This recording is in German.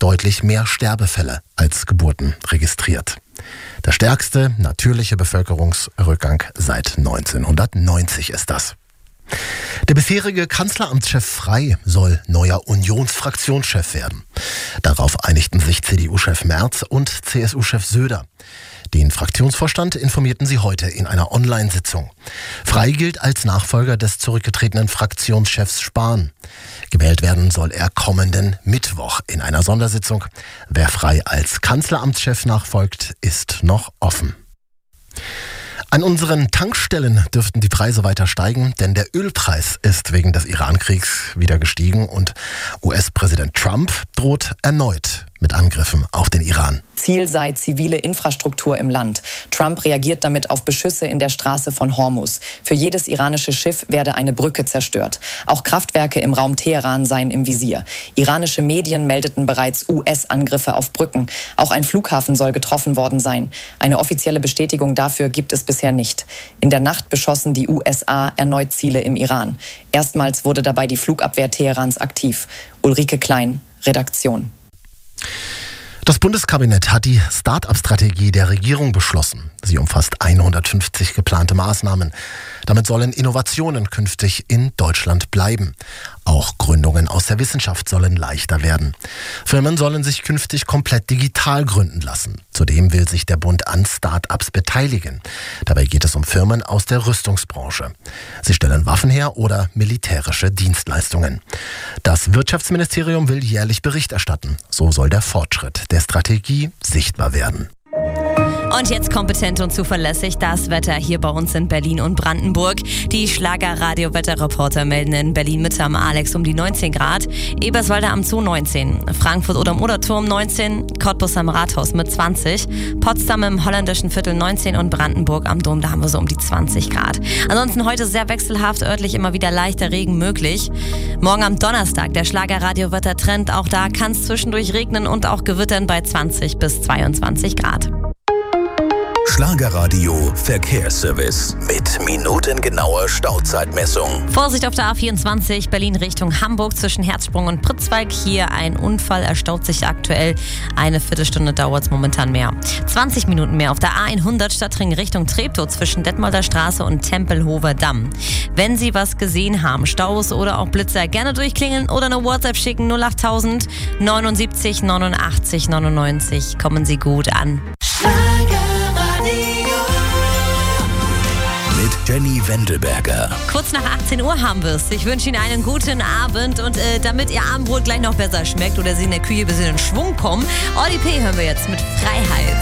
deutlich mehr Sterbefälle als Geburten registriert. Der stärkste natürliche Bevölkerungsrückgang seit 1990 ist das. Der bisherige Kanzleramtschef Frey soll neuer Unionsfraktionschef werden. Darauf einigten sich CDU-Chef Merz und CSU-Chef Söder. Den Fraktionsvorstand informierten sie heute in einer Online-Sitzung. Frey gilt als Nachfolger des zurückgetretenen Fraktionschefs Spahn. Gewählt werden soll er kommenden Mittwoch in einer Sondersitzung. Wer Frey als Kanzleramtschef nachfolgt, ist noch offen. An unseren Tankstellen dürften die Preise weiter steigen, denn der Ölpreis ist wegen des Iran-Kriegs wieder gestiegen und US-Präsident Trump droht erneut mit Angriffen auf den Iran. Ziel sei zivile Infrastruktur im Land. Trump reagiert damit auf Beschüsse in der Straße von Hormuz. Für jedes iranische Schiff werde eine Brücke zerstört. Auch Kraftwerke im Raum Teheran seien im Visier. Iranische Medien meldeten bereits US-Angriffe auf Brücken. Auch ein Flughafen soll getroffen worden sein. Eine offizielle Bestätigung dafür gibt es bisher nicht. In der Nacht beschossen die USA erneut Ziele im Iran. Erstmals wurde dabei die Flugabwehr Teherans aktiv. Ulrike Klein, Redaktion. Das Bundeskabinett hat die Start-up-Strategie der Regierung beschlossen. Sie umfasst 150 geplante Maßnahmen. Damit sollen Innovationen künftig in Deutschland bleiben. Auch Gründungen aus der Wissenschaft sollen leichter werden. Firmen sollen sich künftig komplett digital gründen lassen. Zudem will sich der Bund an Start-ups beteiligen. Dabei geht es um Firmen aus der Rüstungsbranche. Sie stellen Waffen her oder militärische Dienstleistungen. Das Wirtschaftsministerium will jährlich Bericht erstatten. So soll der Fortschritt der Strategie sichtbar werden. Und jetzt kompetent und zuverlässig das Wetter hier bei uns in Berlin und Brandenburg. Die Schlager-Radio-Wetterreporter melden in Berlin-Mitte am Alex um die 19 Grad, Eberswalde am Zoo 19, Frankfurt oder am Oderturm 19, Cottbus am Rathaus mit 20, Potsdam im holländischen Viertel 19 und Brandenburg am Dom, da haben wir so um die 20 Grad. Ansonsten heute sehr wechselhaft, örtlich immer wieder leichter Regen möglich. Morgen am Donnerstag der Schlager-Radio-Wettertrend, auch da kann es zwischendurch regnen und auch gewittern bei 20 bis 22 Grad. Schlagerradio Verkehrsservice mit minutengenauer Stauzeitmessung. Vorsicht auf der A24 Berlin Richtung Hamburg zwischen Herzsprung und Pritzwalk. Hier ein Unfall, erstaut sich aktuell. Eine Viertelstunde dauert es momentan mehr. 20 Minuten mehr auf der A100 Stadtring Richtung Treptow zwischen Detmolder Straße und Tempelhofer Damm. Wenn Sie was gesehen haben, Staus oder auch Blitzer, gerne durchklingeln oder eine WhatsApp schicken 08000 79 89 99. Kommen Sie gut an. Mit Jenny Wendelberger. Kurz nach 18 Uhr haben wir es. Ich wünsche Ihnen einen guten Abend und damit Ihr Abendbrot gleich noch besser schmeckt oder Sie in der Küche ein bisschen in Schwung kommen, Oli P. hören wir jetzt mit Freiheit.